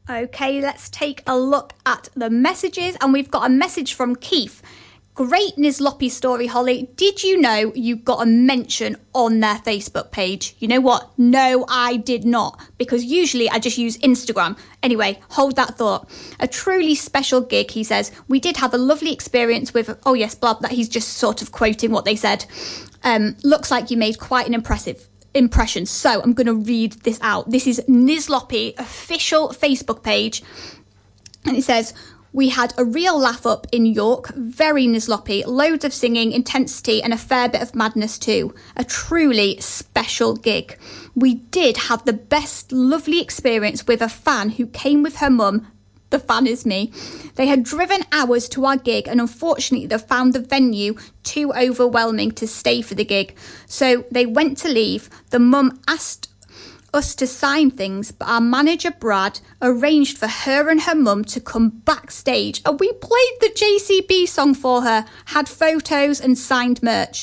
Okay, let's take a look at the messages. And we've got a message from Keith. Great Nizloppy story, Holly. Did you know you got a mention on their Facebook page? You know what? No, I did not, because usually I just use Instagram. Anyway, hold that thought. A truly special gig, he says. We did have a lovely experience with, oh yes, blah, that he's just sort of quoting what they said. Looks like you made quite an impressive impression. So I'm going to read this out. This is Nizloppy official Facebook page. And it says, we had a real laugh up in York, very Nizloppy, loads of singing, intensity and a fair bit of madness too. A truly special gig. We did have the best lovely experience with a fan who came with her mum. The fan is me. They had driven hours to our gig and unfortunately they found the venue too overwhelming to stay for the gig. So they went to leave. The mum asked us to sign things, but our manager Brad arranged for her and her mum to come backstage and we played the JCB song for her, had photos and signed merch.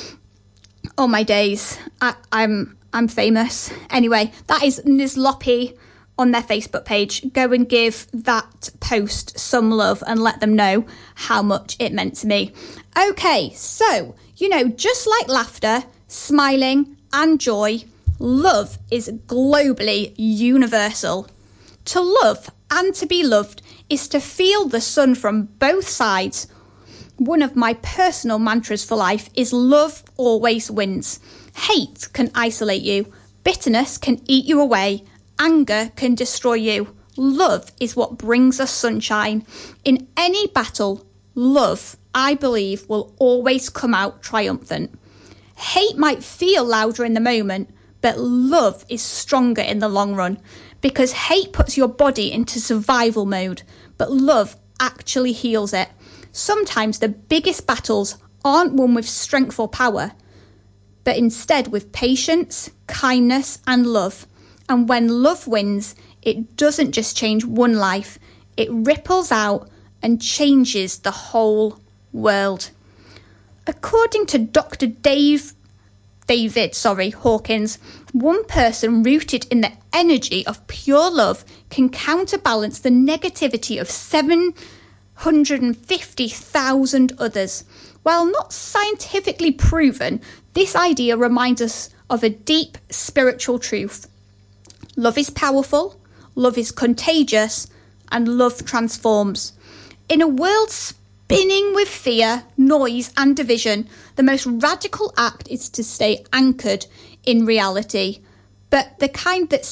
Oh my days, I'm famous. Anyway, that is Nizloppy on their Facebook page. Go and give that post some love and let them know how much it meant to me. Okay, so, you know, just like laughter, smiling and joy, love is globally universal. To love and to be loved is to feel the sun from both sides. One of my personal mantras for life is love always wins. Hate can isolate you. Bitterness can eat you away. Anger can destroy you. Love is what brings us sunshine. In any battle, love, I believe, will always come out triumphant. Hate might feel louder in the moment, but love is stronger in the long run, because hate puts your body into survival mode, but love actually heals it. Sometimes the biggest battles aren't won with strength or power, but instead with patience, kindness and love. And when love wins, it doesn't just change one life, it ripples out and changes the whole world. According to Dr. David Hawkins, one person rooted in the energy of pure love can counterbalance the negativity of 750,000 others. While not scientifically proven, this idea reminds us of a deep spiritual truth. Love is powerful, love is contagious, and love transforms. In a world spinning with fear, noise and division, the most radical act is to stay anchored in reality, but the kind that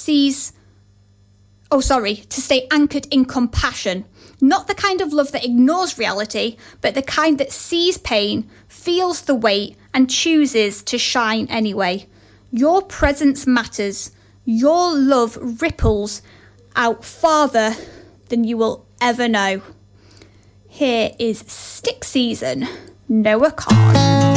to stay anchored in compassion. Not the kind of love that ignores reality, but the kind that sees pain, feels the weight, and chooses to shine anyway. Your presence matters. Your love ripples out farther than you will ever know. Here is Stick Season, Noah Kahn.